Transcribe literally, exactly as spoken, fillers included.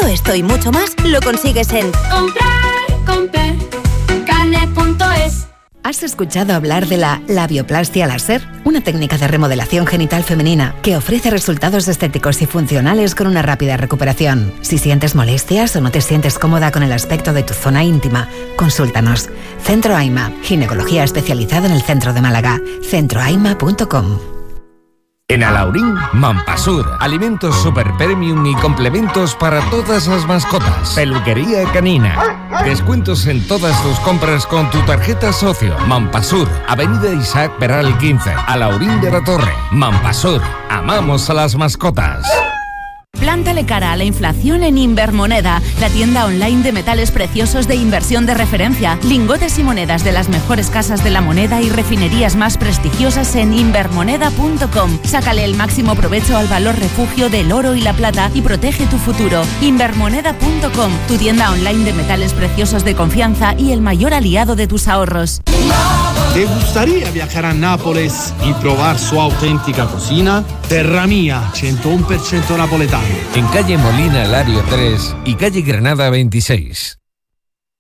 esto y mucho más lo consigues en Comprar, comprar, carne punto es. ¿Has escuchado hablar de la labioplastia láser? Una técnica de remodelación genital femenina que ofrece resultados estéticos y funcionales con una rápida recuperación. Si sientes molestias o no te sientes cómoda con el aspecto de tu zona íntima, consúltanos. Centro AIMA, ginecología especializada en el centro de Málaga. centro aima punto com. En Alaurín, Mampasur, alimentos super premium y complementos para todas las mascotas. Peluquería canina. Descuentos en todas tus compras con tu tarjeta socio. Mampasur, Avenida Isaac Peral quince, Alaurín de la Torre. Mampasur, amamos a las mascotas. Plántale cara a la inflación en Invermoneda, la tienda online de metales preciosos de inversión de referencia. Lingotes y monedas de las mejores casas de la moneda y refinerías más prestigiosas en invermoneda punto com. Sácale el máximo provecho al valor refugio del oro y la plata y protege tu futuro. Invermoneda punto com, tu tienda online de metales preciosos de confianza y el mayor aliado de tus ahorros. ¿Te gustaría viajar a Nápoles y probar su auténtica cocina? Terra Mia, ciento uno por ciento napoletano. En calle Molina Lario tres y calle Granada veintiséis.